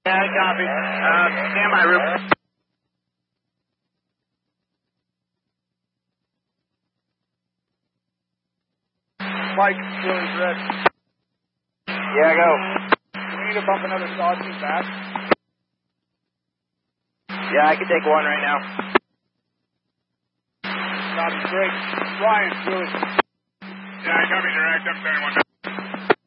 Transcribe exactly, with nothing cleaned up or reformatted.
Yeah, copy. Uh, stand by, Rube. Mike, Willie's red. Yeah, go. We need to bump another sausage back. Yeah, I can take one right now. Copy, great. Ryan, Willie. Yeah, I copy direct. I'm sending one back.